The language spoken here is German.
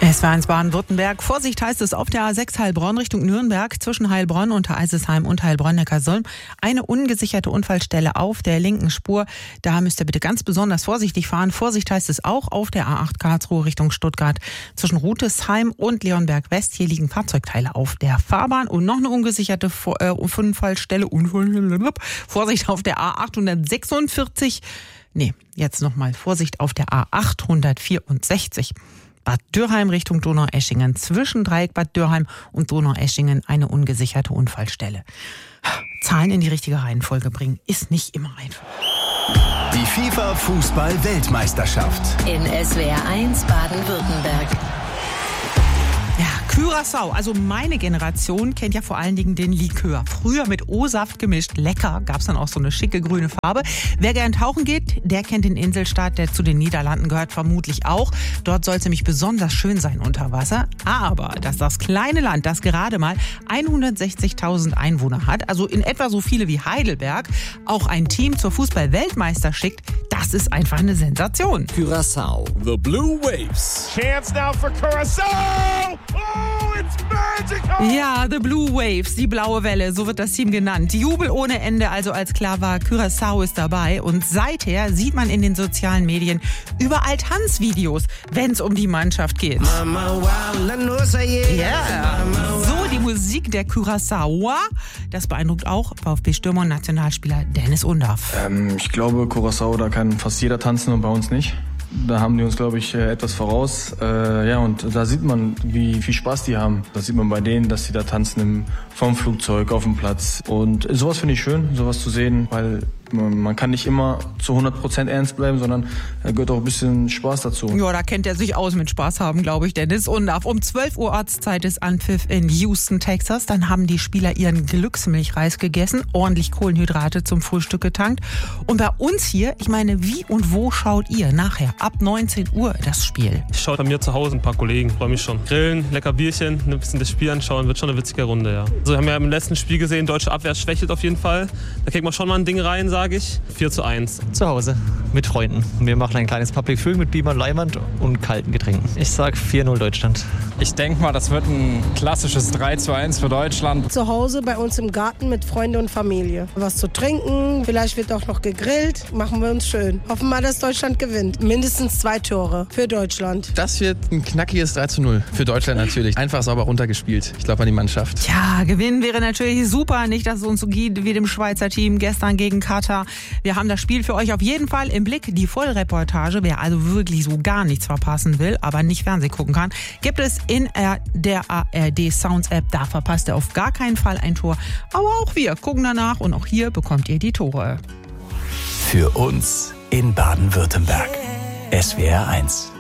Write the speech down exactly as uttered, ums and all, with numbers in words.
Es war eins Baden-Württemberg. Vorsicht heißt es auf der A sechs Heilbronn Richtung Nürnberg zwischen Heilbronn und Eisesheim und Heilbronn-Neckarsulm. Eine ungesicherte Unfallstelle auf der linken Spur. Da müsst ihr bitte ganz besonders vorsichtig fahren. Vorsicht heißt es auch auf der A acht Karlsruhe Richtung Stuttgart zwischen Rutesheim und Leonberg West. Hier liegen Fahrzeugteile auf der Fahrbahn und noch eine ungesicherte äh, Unfallstelle. Unfall, Vorsicht auf der A achthundertsechsundvierzig. Nee, jetzt nochmal Vorsicht auf der A achthundertvierundsechzig. Bad Dürrheim Richtung Donaueschingen. Zwischen Dreieck Bad Dürrheim und Donaueschingen eine ungesicherte Unfallstelle. Zahlen in die richtige Reihenfolge bringen ist nicht immer einfach. Die FIFA-Fußball-Weltmeisterschaft. In S W R eins Baden-Württemberg. Ja, Curaçao, also meine Generation kennt ja vor allen Dingen den Likör. Früher mit O-Saft gemischt, lecker, gab's dann auch so eine schicke grüne Farbe. Wer gern tauchen geht, der kennt den Inselstaat, der zu den Niederlanden gehört, vermutlich auch. Dort soll es nämlich besonders schön sein unter Wasser. Aber dass das kleine Land, das gerade mal hundertsechzigtausend Einwohner hat, also in etwa so viele wie Heidelberg, auch ein Team zur Fußball-Weltmeister schickt, das ist einfach eine Sensation. Curaçao, the Blue Waves. Chance now for Curaçao! Oh, it's magical! Ja, The Blue Waves, die blaue Welle, so wird das Team genannt. Jubel ohne Ende, also als klar war, Curaçao ist dabei. Und seither sieht man in den sozialen Medien überall Tanzvideos, wenn es um die Mannschaft geht. Ja, so die Musik der Curaçaoer. Das beeindruckt auch VfB-Stürmer und Nationalspieler Dennis Undaff. Ähm, ich glaube, Curaçao, da kann fast jeder tanzen und bei uns nicht. Da haben die uns, glaube ich, etwas voraus. Äh, ja, und da sieht man, wie viel Spaß die haben. Das sieht man bei denen, dass sie da tanzen im, vom Flugzeug auf dem Platz. Und sowas finde ich schön, sowas zu sehen, weil man kann nicht immer zu hundert Prozent ernst bleiben, sondern da gehört auch ein bisschen Spaß dazu. Ja, da kennt er sich aus mit Spaß haben, glaube ich, Dennis Undaff. Um zwölf Uhr Ortszeit ist Anpfiff in Houston, Texas. Dann haben die Spieler ihren Glücksmilchreis gegessen, ordentlich Kohlenhydrate zum Frühstück getankt. Und bei uns hier, ich meine, wie und wo schaut ihr nachher ab neunzehn Uhr das Spiel? Ich schaue bei mir zu Hause ein paar Kollegen, freue mich schon. Grillen, lecker Bierchen, ein bisschen das Spiel anschauen, wird schon eine witzige Runde, ja. Also wir haben ja im letzten Spiel gesehen, deutsche Abwehr schwächelt auf jeden Fall. Da kriegt man schon mal ein Ding rein, sage ich. vier zu eins. Zu Hause, mit Freunden. Wir machen ein kleines Public Viewing mit Beamer, Leinwand und kalten Getränken. Ich sag vier null Deutschland. Ich denke mal, das wird ein klassisches drei zu eins für Deutschland. Zu Hause bei uns im Garten mit Freunden und Familie. Was zu trinken, vielleicht wird auch noch gegrillt. Machen wir uns schön. Hoffen mal, dass Deutschland gewinnt. Mindestens zwei Tore für Deutschland. Das wird ein knackiges drei zu null. Für Deutschland natürlich. Einfach sauber runtergespielt. Ich glaube an die Mannschaft. Ja, gewinnen wäre natürlich super. Nicht, dass es uns so geht wie dem Schweizer Team gestern gegen Katar. Wir haben das Spiel für euch auf jeden Fall im Blick. Die Vollreportage, wer also wirklich so gar nichts verpassen will, aber nicht Fernsehen gucken kann, gibt es in der A R D Sounds App. Da verpasst ihr auf gar keinen Fall ein Tor. Aber auch wir gucken danach und auch hier bekommt ihr die Tore. Für uns in Baden-Württemberg. S W R eins.